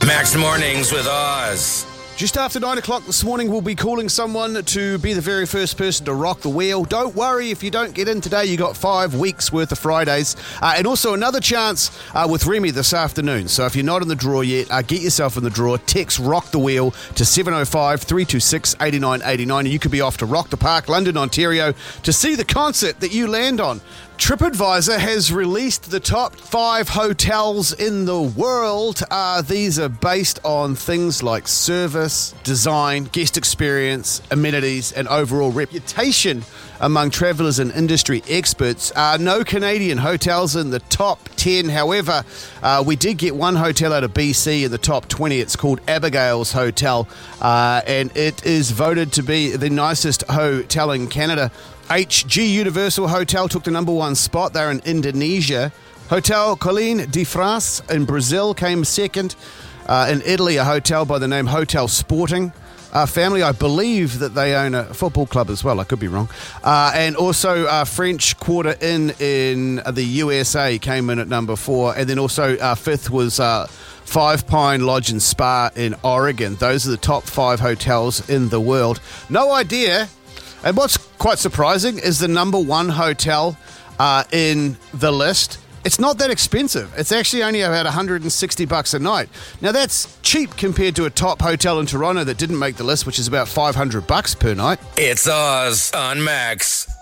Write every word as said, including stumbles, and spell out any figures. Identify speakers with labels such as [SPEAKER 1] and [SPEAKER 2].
[SPEAKER 1] Max Mornings with Oz.
[SPEAKER 2] Just after nine o'clock this morning, we'll be calling someone to be the very first person to rock the wheel. Don't worry if you don't get in today. You got five weeks worth of Fridays. Uh, and also another chance uh, with Remy this afternoon. So if you're not in the draw yet, uh, get yourself in the draw. Text Rock the Wheel to seven oh five, three two six, eight nine eight nine. And you could be off to Rock the Park, London, Ontario, to see the concert that you land on. TripAdvisor has released the top five hotels in the world. Uh, these are based on things like service, design, guest experience, amenities, and overall reputation among travellers and industry experts. Uh, no Canadian hotels in the top ten. However, uh, we did get one hotel out of B C in the top twenty. It's called Abigail's Hotel, uh, and it is voted to be the nicest hotel in Canada. H G Universal Hotel took the number one spot. They're in Indonesia. Hotel Colline de France in Brazil came second. Uh, in Italy, a hotel by the name Hotel Sporting. Uh, family, I believe that they own a football club as well. I could be wrong. Uh, and also uh, French Quarter Inn in the U S A came in at number four. And then also uh, fifth was uh, Five Pine Lodge and Spa in Oregon. Those are the top five hotels in the world. No idea. And what's quite surprising is the number one hotel uh, in the list. It's not that expensive. It's actually only about one hundred sixty bucks a night. Now that's cheap compared to a top hotel in Toronto that didn't make the list, which is about five hundred bucks per night.
[SPEAKER 1] It's Oz on Max.